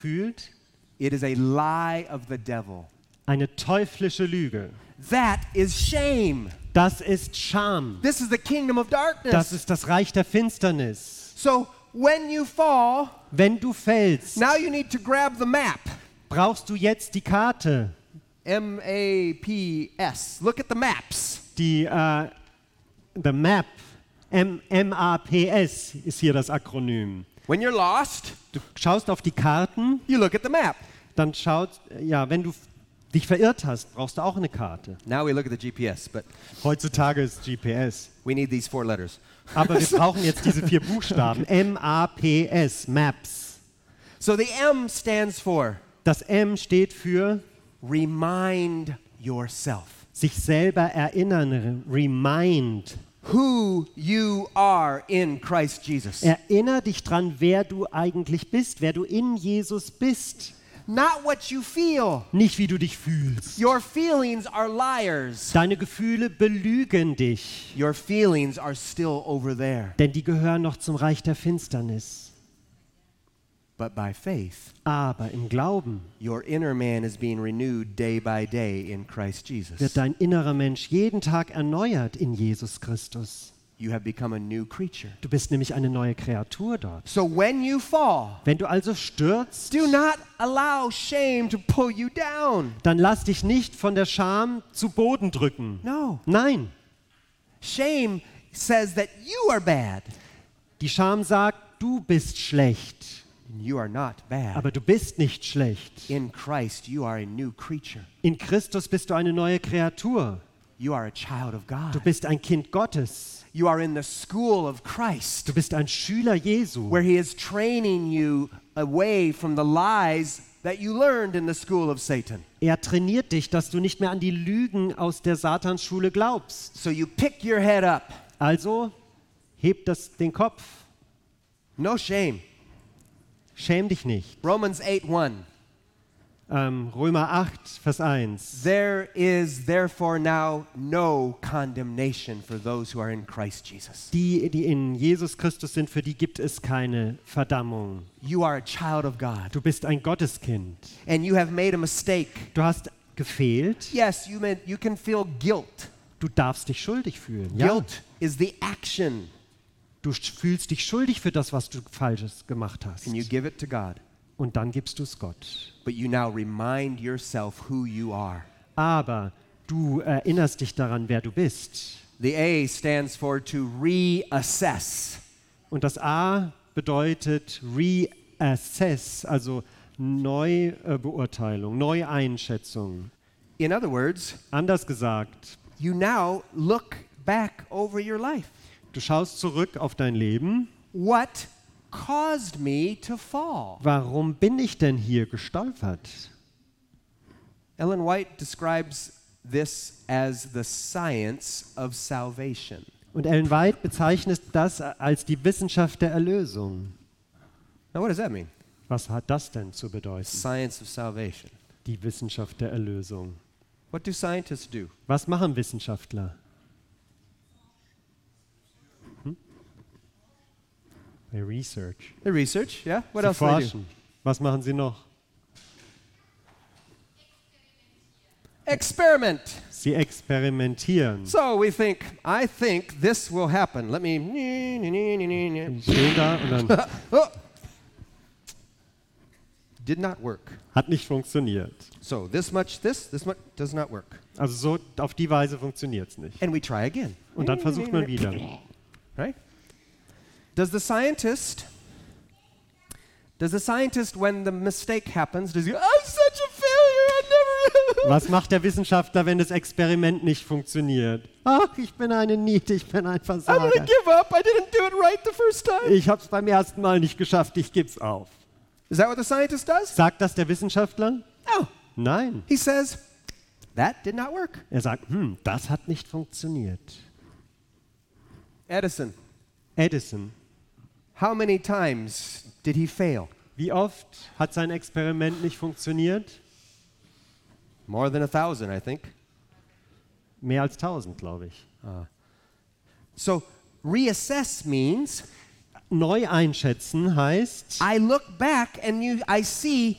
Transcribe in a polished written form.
fühlt, it is a lie of the devil. eine teuflische Lüge. That is shame. Das ist Scham. This is the kingdom of darkness. Das ist das Reich der Finsternis. So when you fall, Wenn du fällst, now you need to grab the map. brauchst du jetzt die Karte. M-A-P-S. Look at the maps. Die the Map, M-A-P-S ist hier das Akronym. When you're lost, Du schaust auf die Karten, you look at the map. dann wenn du dich verirrt hast, brauchst du auch eine Karte. Now we look at the GPS, but Heutzutage ist GPS. we need these 4 letters. Aber wir brauchen jetzt diese 4 Buchstaben. M-A-P-S, Maps. So the M stands for Das M steht für remind yourself sich selber erinnern, remind. who you are in Christ Jesus. Erinner dich dran, wer du eigentlich bist, wer du in Jesus bist. Not what you feel. Nicht, wie du dich fühlst. Your feelings are liars. Deine Gefühle belügen dich, Your feelings are still over there. denn die gehören noch zum Reich der Finsternis. But by faith, Aber im Glauben your inner man is being renewed day by day in Christ Jesus. wird dein innerer Mensch jeden Tag erneuert in Jesus Christus. You have become a new creature. Du bist nämlich eine neue Kreatur dort. So when you fall, Wenn du also stürzt, do not allow shame to pull you down. dann lass dich nicht von der Scham zu Boden drücken. No. Nein, Shame says that you are bad. die Scham sagt, du bist schlecht. And you are not bad. Aber du bist nicht schlecht. In Christ, you are a new creature. In Christus bist du eine neue Kreatur. You are a child of Du God. bist ein Kind Gottes. You are in the school of Christ, Du bist ein Schüler Jesu, where He is training you away from the lies that you learned in the school of Satan. Er trainiert dich, dass du nicht mehr an die Lügen aus der Satansschule glaubst. So you pick your head up. Also heb den Kopf. No shame. Schäm dich nicht. Romans 8:1. Römer 8, Vers 1. There is therefore now no condemnation for those who are in Christ Jesus. Die in Jesus Christus sind, für die gibt es keine Verdammung. You are a child of God, Du bist ein Gotteskind. and you have made a mistake. Du hast gefehlt. Yes, you can feel guilt. Du darfst dich schuldig fühlen. Ja? Guilt is the action, Du fühlst dich schuldig für das, was du Falsches gemacht hast. and you give it to God. Und dann gibst du es Gott. But you now remind yourself who you are. Aber du erinnerst dich daran, wer du bist. The A stands for to reassess. Und das A bedeutet Reassess, also Neubeurteilung, Neueinschätzung. In other words, Anders gesagt, you now look back over your life. du schaust zurück auf dein Leben. What caused me to fall? Warum bin ich denn hier gestolpert? Ellen White describes this as the science of salvation. Und Ellen White bezeichnet das als die Wissenschaft der Erlösung. Now, what does that mean? Was hat das denn zu bedeuten? Science of salvation. Die Wissenschaft der Erlösung. What do scientists do? Was machen Wissenschaftler? They research. They research, yeah? What Sie else do they do? forschen. Was machen sie noch? Experiment. Sie experimentieren. So I think this will happen. Let me. Die stehen da und dann Oh. Did not work. hat nicht funktioniert. So this much does not work. Also so auf die Weise funktioniert es nicht. And we try again. Und dann versucht man wieder. Right? Does the scientist, when the mistake happens, does he go, I'm such a failure, I never... Was macht der Wissenschaftler, wenn das Experiment nicht funktioniert? Ach, ich bin eine Niete, ich bin ein I'm Versager. gonna give up, I didn't do it right the first time. Ich habe es beim ersten Mal nicht geschafft, ich gib's auf. Is that what the scientist does? Sagt das der Wissenschaftler? No. Nein. He says, that did not work. Er sagt, das hat nicht funktioniert. Edison, Edison, how many times did he fail? wie oft hat sein Experiment nicht funktioniert? More than 1,000, I think. Mehr als 1000, glaube ich. So reassess means neu einschätzen heißt, I look back and I see